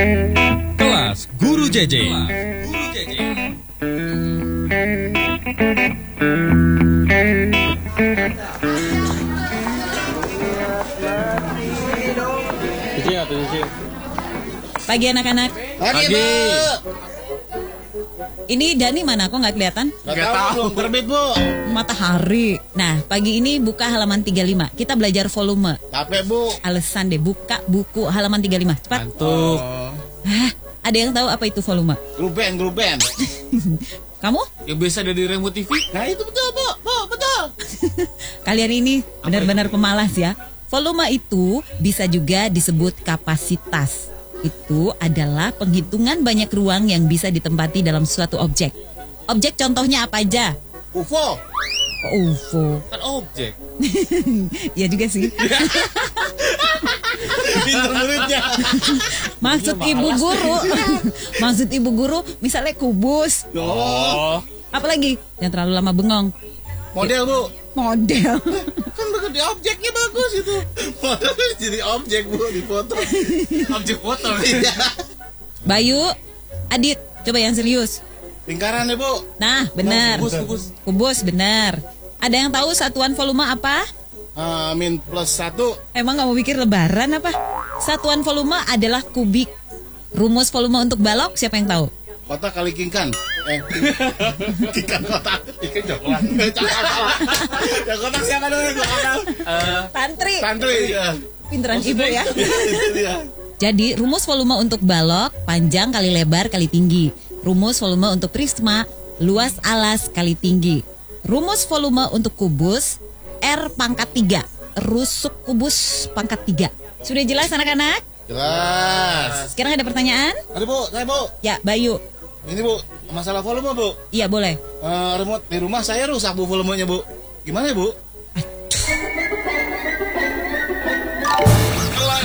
Kelas Guru JJ. Pagi anak-anak. Pagi, Bu. Ini Dani mana? Kok nggak kelihatan? Nggak tahu, terbit, Bu. Matahari. Nah, pagi ini buka halaman 35. Kita belajar volume. Capek, Bu. Alasan deh, buka buku halaman 35. Cepat. Ngantuk. Hah, ada yang tahu apa itu volume? Grup band. Kamu? Yang biasa ada di remote TV. Nah, itu betul, Bu. Bu, betul. Kalian ini benar-benar pemalas ya. Volume itu bisa juga disebut kapasitas. Itu adalah penghitungan banyak ruang yang bisa ditempati dalam suatu objek. Objek contohnya apa aja? UFO. UFO. Kan objek. Ya juga sih. Pinter muridnya. Maksud ibu guru. Maksud ibu guru misalnya kubus. Oh. Apalagi yang terlalu lama bengong. Model, Bu. Model. Kan bagus di objeknya bagus itu. Model jadi objek, Bu, di foto. Objek foto. Bayu, Adit, coba yang serius. Lingkaran ya, Bu. Nah, benar. Kubus. Kubus, benar. Ada yang tahu satuan volume apa? Min plus 1. Emang gak mau pikir lebaran apa? Satuan volume adalah kubik. Rumus volume untuk balok, siapa yang tahu? Kotak kali kingkan. Kingkan kotak. Ikan coklat. Yang kotak siapa dulu? Tantri. Santri. Pinteran ibu ya. Iya. Jadi rumus volume untuk balok, panjang kali lebar kali tinggi. Rumus volume untuk prisma, luas alas kali tinggi. Rumus volume untuk kubus, R pangkat 3. Rusuk kubus pangkat 3. Sudah jelas anak-anak? Jelas. Sekarang ada pertanyaan? Ada, Bu, saya, Bu. Ya, Bayu. Ini, Bu, masalah volume, Bu. Iya, boleh. Remote di rumah saya rusak, Bu, volumenya, Bu. Gimana ya, Bu?